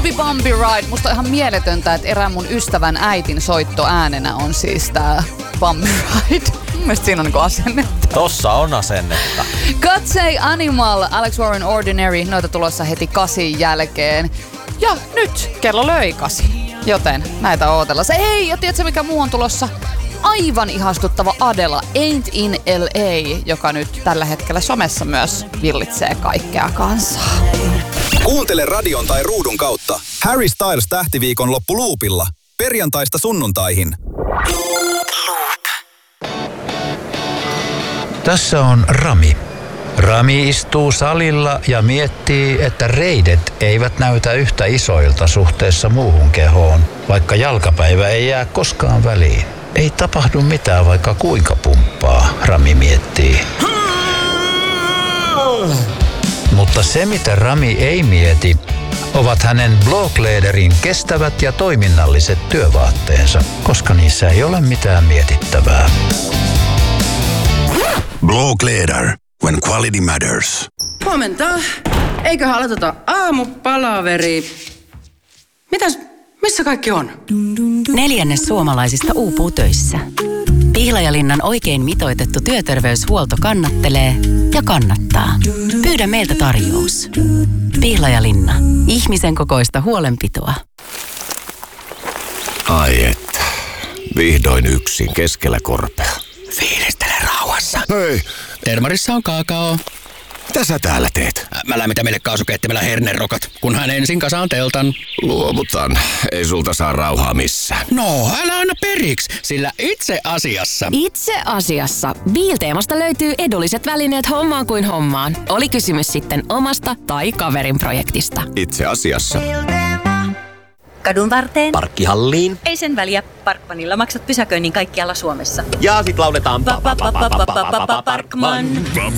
Bumpy Ride. Musta on ihan mieletöntä, että erään mun ystävän äitin soittoäänenä on siis tää Bumpy Ride. Mielestäni siinä on niinku asennetta. Tossa on asennetta. God Say Animal, Alex Warren Ordinary, noita tulossa heti 8 jälkeen. Ja nyt kello löi 8, joten näitä odotellaan. Ei, ja tiedätkö mikä muu on tulossa? Aivan ihastuttava Adela, Ain't in LA, joka nyt tällä hetkellä somessa myös villitsee kaikkea kansaa. Kuuntele radion tai ruudun kautta Harry Styles -tähtiviikonloppu loopilla. Perjantaista sunnuntaihin. Tässä on Rami. Rami istuu salilla ja miettii, että reidet eivät näytä yhtä isoilta suhteessa muuhun kehoon, vaikka jalkapäivä ei jää koskaan väliin. Ei tapahdu mitään, vaikka kuinka pumppaa, Rami miettii. Mutta se, mitä Rami ei mieti, ovat hänen Bloklederin kestävät ja toiminnalliset työvaatteensa, koska niissä ei ole mitään mietittävää. Blokleder, when quality matters. Huomenta. Eiköhän aloiteta aamupalaveri. Missä kaikki on? 1/4 suomalaisista uupuu töissä. Pihlajalinnan oikein mitoitettu työterveyshuolto kannattelee ja kannattaa. Pyydä meiltä tarjous. Pihlajalinna. Ihmisen kokoista huolenpitoa. Ai että. Vihdoin yksin keskellä korpea. Fiilistele rauhassa. Hei, Termarissa on kaakao. mitä sä täällä teet? Mä lämmitän meille kaasukeittimellä hernerokat, kunhan ensin kasaan teltan. Luovutan. Ei sulta saa rauhaa missään. No, älä anna periksi, sillä itse asiassa Biilteemasta löytyy edulliset välineet hommaan kuin hommaan. Oli kysymys sitten omasta tai kaverin projektista. Itse asiassa. Kadun varteen. Parkkihalliin. Ei sen väliä. Parkmanilla maksat pysäköinnin kaikkialla Suomessa. Ja sit lauletaan Parkman.